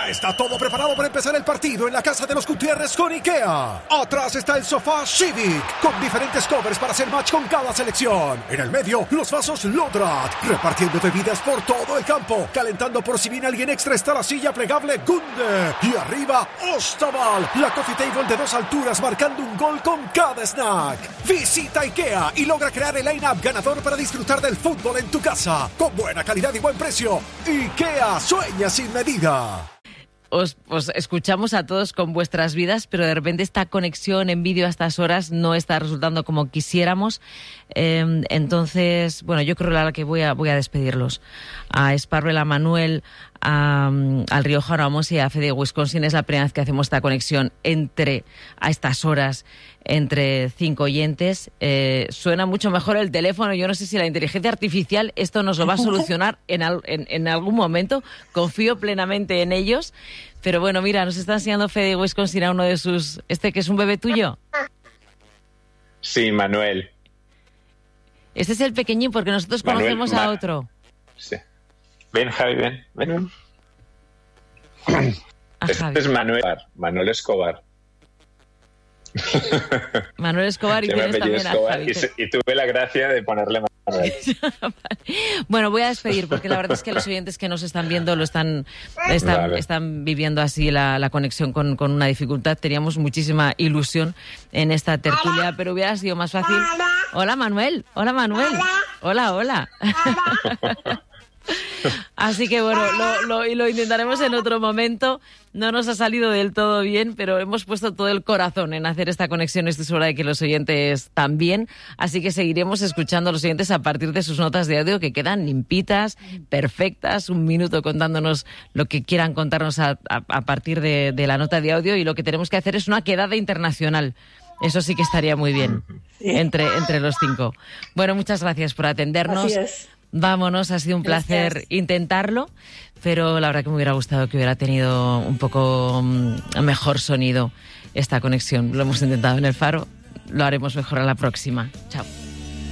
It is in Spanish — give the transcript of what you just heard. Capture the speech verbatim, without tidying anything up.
Ya está todo preparado para empezar el partido en la casa de los Gutiérrez con IKEA. Atrás está el sofá Civic, con diferentes covers para hacer match con cada selección. En el medio, los vasos Lodrat, repartiendo bebidas por todo el campo. Calentando por si viene alguien extra está la silla plegable Gunde. Y arriba, Ostaval, la coffee table de dos alturas marcando un gol con cada snack. Visita IKEA y logra crear el line-up ganador para disfrutar del fútbol en tu casa. Con buena calidad y buen precio. IKEA, sueña sin medida. Os, os escuchamos a todos con vuestras vidas, pero de repente esta conexión en vídeo a estas horas no está resultando como quisiéramos. Eh, entonces, bueno, yo creo que voy a, voy a despedirlos. A Sparvel, a Manuel, a, al Riojano Ramos y a Fede de Wisconsin. Es la primera vez que hacemos esta conexión entre, a estas horas, entre cinco oyentes. Eh, suena mucho mejor el teléfono. Yo no sé si la inteligencia artificial esto nos lo va a solucionar en, al, en, en algún momento. Confío plenamente en ellos. Pero bueno, mira, nos está enseñando Fede de Wisconsin a uno de sus... ¿Este que es un bebé tuyo? Sí, Manuel. Este es el pequeñín porque nosotros Manuel, conocemos Ma- a otro. Sí. Ven, Javi, ven. ven. A Este Javi. es Manuel, Manuel Escobar. Manuel Escobar y Se llama tienes apellido también a Escobar Javi. y, se- y tuve la gracia de ponerle Manuel. Bueno, voy a despedir porque la verdad es que los oyentes que nos están viendo lo están están, Vale. están viviendo así la, la conexión con, con una dificultad. Teníamos muchísima ilusión en esta tertulia, pero hubiera sido más fácil. Hola, Manuel. Hola, Manuel. Hola, hola. Así que bueno, lo, lo, y lo intentaremos en otro momento. No nos ha salido del todo bien, pero hemos puesto todo el corazón en hacer esta conexión. Estoy segura de que los oyentes también. Así que seguiremos escuchando a los oyentes a partir de sus notas de audio que quedan limpitas, perfectas. Un minuto contándonos lo que quieran contarnos a, a, a partir de, de la nota de audio. Y lo que tenemos que hacer es una quedada internacional. Eso sí que estaría muy bien entre, entre los cinco. Bueno, muchas gracias por atendernos. Así es. Vámonos, ha sido un placer Gracias. intentarlo, pero la verdad que me hubiera gustado que hubiera tenido un poco mm, mejor sonido esta conexión. Lo hemos intentado en el Faro, lo haremos mejor a la próxima. Chao.